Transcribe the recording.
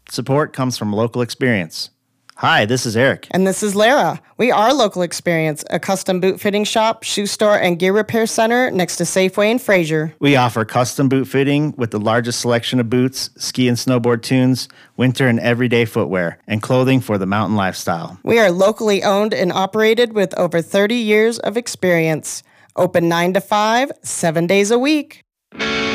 Support comes from local experience. Hi, this is Eric. And this is Lara. We are Local Experience, a custom boot fitting shop, shoe store, and gear repair center next to Safeway in Fraser. We offer custom boot fitting with the largest selection of boots, ski and snowboard tunes, winter and everyday footwear, and clothing for the mountain lifestyle. We are locally owned and operated with over 30 years of experience. Open 9 to 5, 7 days a week.